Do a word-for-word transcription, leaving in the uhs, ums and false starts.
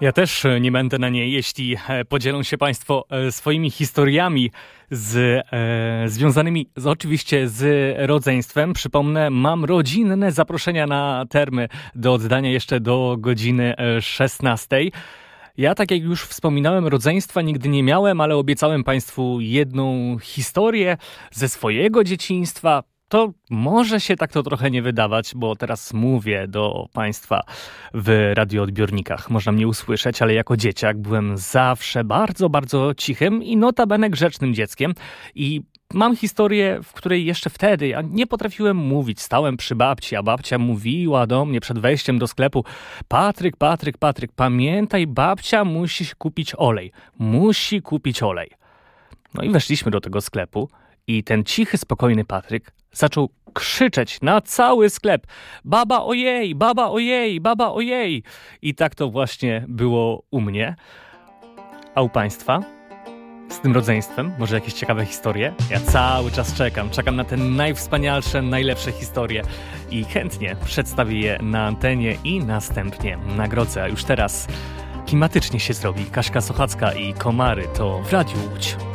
Ja też nie będę na niej, jeśli podzielą się Państwo swoimi historiami z, e, związanymi z, oczywiście z rodzeństwem. Przypomnę, mam rodzinne zaproszenia na termy do oddania jeszcze do godziny szesnastej. Ja, tak jak już wspominałem, rodzeństwa nigdy nie miałem, ale obiecałem Państwu jedną historię ze swojego dzieciństwa. To może się tak to trochę nie wydawać, bo teraz mówię do Państwa w radioodbiornikach. Można mnie usłyszeć, ale jako dzieciak byłem zawsze bardzo, bardzo cichym i notabene grzecznym dzieckiem. I mam historię, w której jeszcze wtedy ja nie potrafiłem mówić. Stałem przy babci, a babcia mówiła do mnie przed wejściem do sklepu: Patryk, Patryk, Patryk, pamiętaj, babcia musi kupić olej. Musi kupić olej. No i weszliśmy do tego sklepu i ten cichy, spokojny Patryk zaczął krzyczeć na cały sklep: baba ojej, baba ojej, baba ojej. I tak to właśnie było u mnie. A u Państwa? Z tym rodzeństwem? Może jakieś ciekawe historie? Ja cały czas czekam. Czekam na te najwspanialsze, najlepsze historie i chętnie przedstawię je na antenie i następnie nagrodzę. A już teraz klimatycznie się zrobi. Kaśka Sochacka i Komary to w Radiu Łódź.